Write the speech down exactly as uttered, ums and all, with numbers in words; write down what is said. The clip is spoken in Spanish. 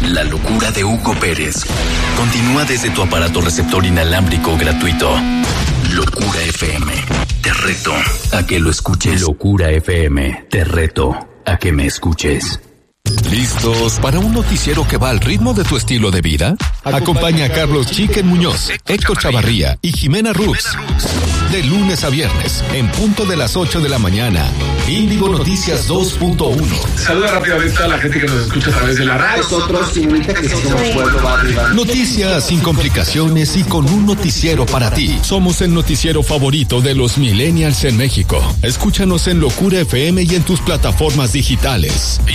La locura de Hugo Pérez continúa desde tu aparato receptor inalámbrico gratuito. Locura F M. Te reto a que lo escuches. Locura F M. Te reto a que me escuches. ¿Listos para un noticiero que va al ritmo de tu estilo de vida? Acompaña a Carlos Chiquen Muñoz, Héctor Chavarría y Jimena Rux. De lunes a viernes, en punto de las ocho de la mañana. Índigo Noticias dos punto uno. Saluda rápidamente a la gente que nos escucha a través de la radio. Nosotros, señorita, que somos pueblo barrio. Noticias sin complicaciones y con un noticiero para ti. Somos el noticiero favorito de los millennials en México. Escúchanos en Locura F M y en tus plataformas digitales.